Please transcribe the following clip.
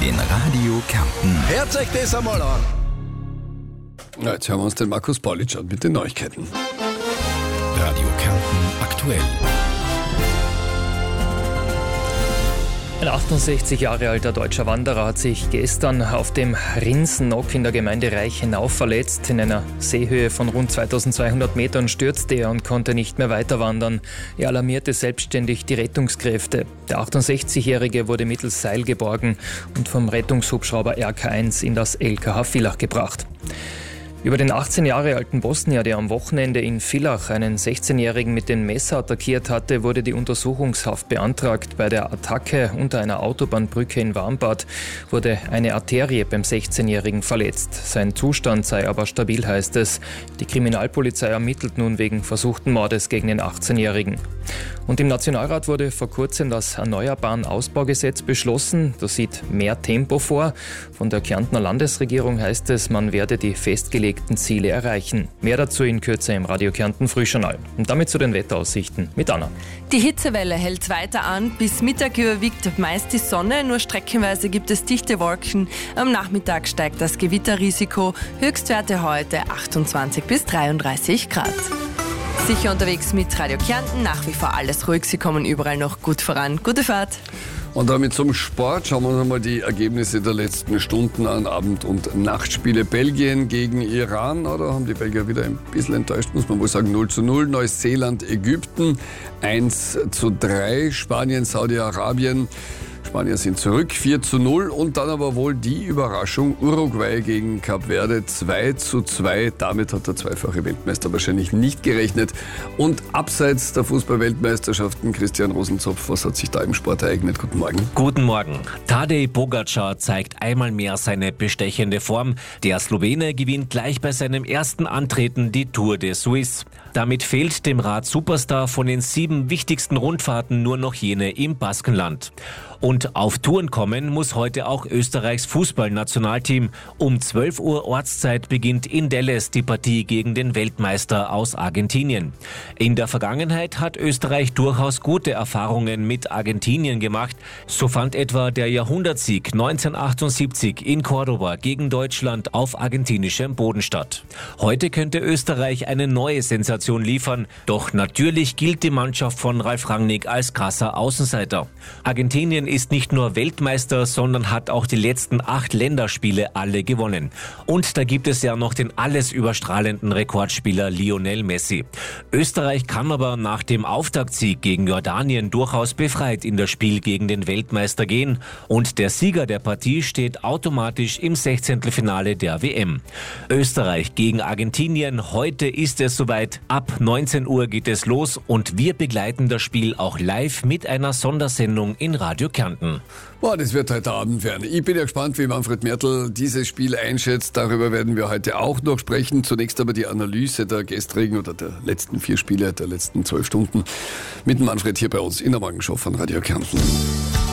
in Radio Kärnten. Hört euch das einmal an. Ja, jetzt hören wir uns den Markus Paulitsch an mit den Neuigkeiten. Radio Kärnten aktuell. Ein 68 Jahre alter deutscher Wanderer hat sich gestern auf dem Rinsennock in der Gemeinde Reichenau verletzt. In einer Seehöhe von rund 2200 Metern stürzte er und konnte nicht mehr weiter wandern. Er alarmierte selbstständig die Rettungskräfte. Der 68-Jährige wurde mittels Seil geborgen und vom Rettungshubschrauber RK1 in das LKH Villach gebracht. Über den 18 Jahre alten Bosnier, der am Wochenende in Villach einen 16-Jährigen mit dem Messer attackiert hatte, wurde die Untersuchungshaft beantragt. Bei der Attacke unter einer Autobahnbrücke in Warmbad wurde eine Arterie beim 16-Jährigen verletzt. Sein Zustand sei aber stabil, heißt es. Die Kriminalpolizei ermittelt nun wegen versuchten Mordes gegen den 18-Jährigen. Und im Nationalrat wurde vor kurzem das Erneuerbaren Ausbaugesetz beschlossen. Das sieht mehr Tempo vor. Von der Kärntner Landesregierung heißt es, man werde die festgelegten Ziele erreichen. Mehr dazu in Kürze im Radio Kärnten Frühjournal. Und damit zu den Wetteraussichten mit Anna. Die Hitzewelle hält weiter an. Bis Mittag überwiegt meist die Sonne, nur streckenweise gibt es dichte Wolken. Am Nachmittag steigt das Gewitterrisiko. Höchstwerte heute 28 bis 33 Grad. Sicher unterwegs mit Radio Kärnten, nach wie vor alles ruhig, Sie kommen überall noch gut voran. Gute Fahrt! Und damit zum Sport. Schauen wir uns einmal die Ergebnisse der letzten Stunden an. Abend- und Nachtspiele. Belgien gegen Iran. Oder haben die Belgier wieder ein bisschen enttäuscht, muss man wohl sagen. 0:0. Neuseeland, Ägypten 1:3. Spanien, Saudi-Arabien. Spanier sind zurück, 4:0. Und dann aber wohl die Überraschung, Uruguay gegen Kap Verde 2:2. Damit hat der zweifache Weltmeister wahrscheinlich nicht gerechnet. Und abseits der Fußball-Weltmeisterschaften, Christian Rosenzopf, was hat sich da im Sport ereignet? Guten Morgen. Guten Morgen. Tadej Pogačar zeigt einmal mehr seine bestechende Form. Der Slowene gewinnt gleich bei seinem ersten Antreten die Tour de Suisse. Damit fehlt dem Rad-Superstar von den 7 wichtigsten Rundfahrten nur noch jene im Baskenland. Und auf Touren kommen muss heute auch Österreichs Fußballnationalteam. Um 12 Uhr Ortszeit beginnt in Dallas die Partie gegen den Weltmeister aus Argentinien. In der Vergangenheit hat Österreich durchaus gute Erfahrungen mit Argentinien gemacht. So fand etwa der Jahrhundertsieg 1978 in Cordoba gegen Deutschland auf argentinischem Boden statt. Heute könnte Österreich eine neue Sensation liefern. Doch natürlich gilt die Mannschaft von Ralf Rangnick als krasser Außenseiter. Argentinien ist nicht nur Weltmeister, sondern hat auch die letzten 8 Länderspiele alle gewonnen. Und da gibt es ja noch den alles überstrahlenden Rekordspieler Lionel Messi. Österreich kann aber nach dem Auftaktsieg gegen Jordanien durchaus befreit in das Spiel gegen den Weltmeister gehen. Und der Sieger der Partie steht automatisch im 16. Finale der WM. Österreich gegen Argentinien, heute ist es soweit. Ab 19 Uhr geht es los und wir begleiten das Spiel auch live mit einer Sondersendung in Radio Kärnten. Boah, das wird heute Abend werden. Ich bin ja gespannt, wie Manfred Mertl dieses Spiel einschätzt. Darüber werden wir heute auch noch sprechen. Zunächst aber die Analyse der gestrigen oder der letzten 4 Spiele, der letzten 12 Stunden mit Manfred hier bei uns in der Morgenshow von Radio Kärnten.